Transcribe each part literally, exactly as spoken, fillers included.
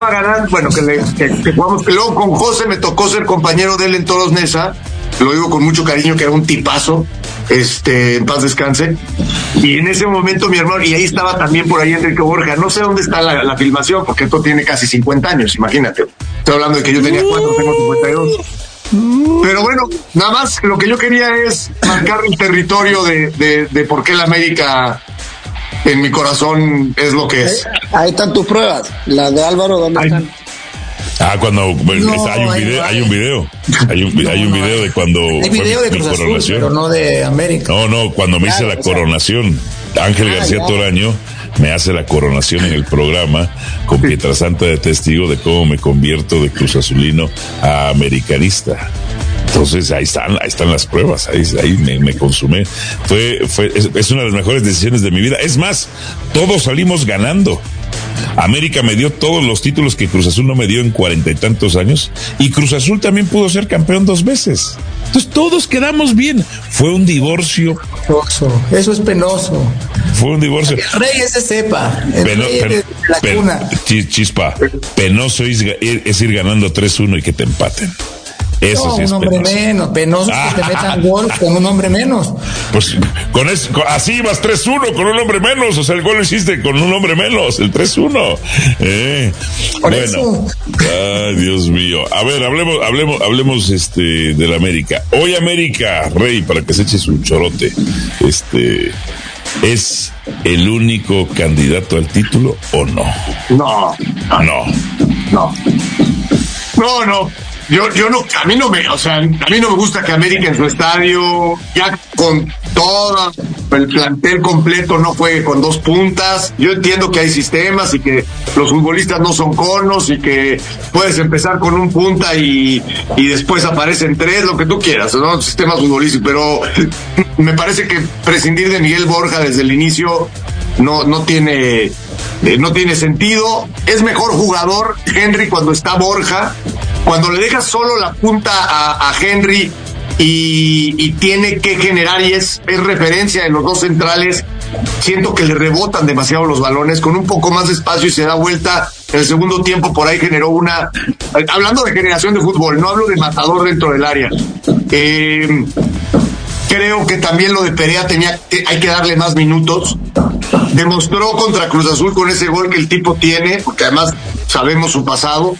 ganando, bueno, que, le, que, que jugamos, que luego con José me tocó ser compañero de él en Toros Neza, lo digo con mucho cariño, que era un tipazo, este, en paz descanse, y en ese momento mi hermano, y ahí estaba también por ahí Enrique Borja, no sé dónde está la, la filmación, porque esto tiene casi cincuenta años, imagínate, estoy hablando de que yo tenía cuatro, tengo cincuenta y dos. Pero bueno, nada más lo que yo quería es marcar el territorio de, de, de por qué la América en mi corazón es lo que es. Ahí están tus pruebas, las de Álvaro, ¿dónde Ay. están? Ah, cuando bueno, No, está, hay un hay- video, hay- hay un video, hay un, No, hay un no, video hay- de cuando Hay fue video mi, de mi Cruz Azul, coronación. pero no de América. No, no, cuando me hice Claro, la o sea. coronación, Ángel Ah, García ya. Toraño me hace la coronación en el programa con Pietrasanta de testigo de cómo me convierto de Cruz Azulino a americanista. Entonces ahí están, ahí están las pruebas, ahí, ahí me, me consumé. Fue, fue, es, es una de las mejores decisiones de mi vida. Es más, todos salimos ganando. América me dio todos los títulos que Cruz Azul no me dio en cuarenta y tantos años, y Cruz Azul también pudo ser campeón dos veces. Entonces todos quedamos bien. Fue un divorcio, Oso, eso es penoso. fue un divorcio. El rey es de cepa, el Peno- rey es pen- de la pen- cuna. chi- chispa, penoso es, ir- es ir ganando tres uno y que te empaten. Eso No, sí es un hombre penoso. menos, penoso que te metan gol con un hombre menos. Pues con eso, con- así ibas tres uno con un hombre menos, o sea, el gol lo hiciste con un hombre menos, el tres uno. Eh, Por bueno, eso. ay, Dios mío. A ver, hablemos, hablemos, hablemos este del América. Hoy América, Rey, para que se eche su chorote, este, ¿es el único candidato al título o no? No, No. no. No, no. Yo, yo no, a mí no me, o sea, a mí no me gusta que América en su estadio, ya con todo el plantel completo, no juegue con dos puntas. Yo entiendo que hay sistemas y que los futbolistas no son conos y que puedes empezar con un punta y, y después aparecen tres, lo que tú quieras, ¿no? Sistemas futbolísticos, pero me parece que prescindir de Miguel Borja desde el inicio no, no tiene, eh, no tiene sentido. Es mejor jugador Henry cuando está Borja. Cuando le dejas solo la punta a, a Henry y, y tiene que generar, y es, es referencia en los dos centrales, siento que le rebotan demasiado los balones, con un poco más de espacio y se da vuelta. En el segundo tiempo por ahí generó una, hablando de generación de fútbol, no hablo de matador dentro del área. Eh, creo que también lo de Perea tenía, hay que darle más minutos. Demostró contra Cruz Azul con ese gol que el tipo tiene, porque además sabemos su pasado,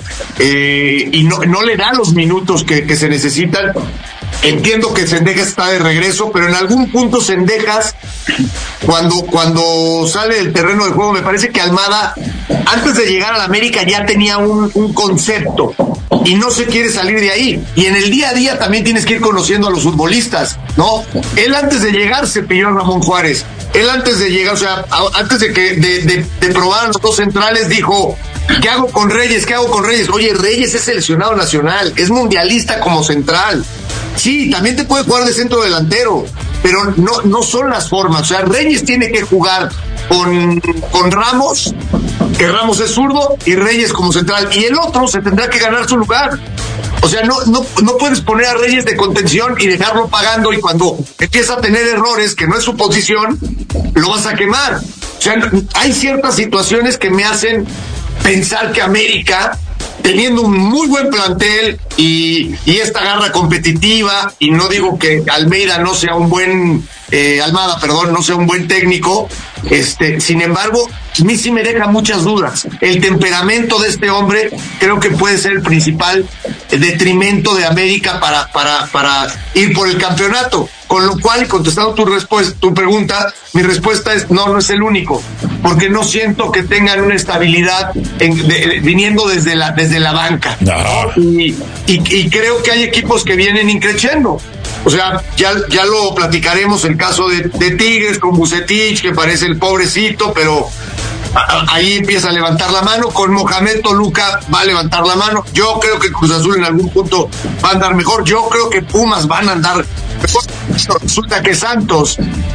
eh, y no, no le da los minutos que, que se necesitan. Entiendo que Zendejas está de regreso, pero en algún punto Zendejas, cuando, cuando sale del terreno de juego, me parece que Almada, antes de llegar a la América, ya tenía un, un concepto y no se quiere salir de ahí. Y en el día a día también tienes que ir conociendo a los futbolistas, ¿no? Él antes de llegar se pidió a Ramón Juárez. Él antes de llegar, o sea, a, antes de que de, de, de probar los dos centrales, dijo: ¿qué hago con Reyes? ¿Qué hago con Reyes? Oye, Reyes es seleccionado nacional, es mundialista como central. Sí, también te puede jugar de centro delantero, pero no, no son las formas. O sea, Reyes tiene que jugar con, con Ramos, que Ramos es zurdo, y Reyes como central. Y el otro se tendrá que ganar su lugar. O sea, no, no, no puedes poner a Reyes de contención y dejarlo pagando, y cuando empieza a tener errores, que no es su posición, lo vas a quemar. O sea, hay ciertas situaciones que me hacen pensar que América, teniendo un muy buen plantel y, y esta garra competitiva, y no digo que Almeida no sea un buen, eh, Almada, perdón, no sea un buen técnico, este, sin embargo, a mí sí me deja muchas dudas. El temperamento de este hombre creo que puede ser el principal detrimento de América para, para, para ir por el campeonato. Con lo cual, contestando tu respuesta, tu pregunta, mi respuesta es no, no es el único, porque no siento que tengan una estabilidad en, de, de, viniendo desde la desde la banca. No. Y, y, y creo que hay equipos que vienen increciendo. O sea, ya, ya lo platicaremos, el caso de, de Tigres con Vucetich, que parece el pobrecito, pero a, a, ahí empieza a levantar la mano. Con Mohamed Toluca va a levantar la mano. Yo creo que Cruz Azul en algún punto va a andar mejor. Yo creo que Pumas van a andar mejor. Resulta que Santos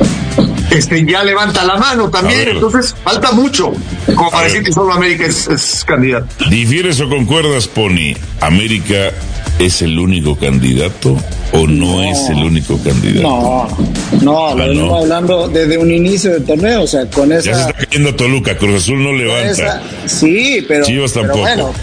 este ya levanta la mano también, entonces falta mucho como para decir que solo América es, es candidato. ¿Difieres o concuerdas, Pony? ¿América es el único candidato o no, no es el único candidato? No, no, lo Ah, venimos no. hablando desde un inicio del torneo, o sea, con esa... Ya se está cayendo Toluca, Cruz Azul no levanta. Esa, sí, pero, Chivas pero tampoco. bueno,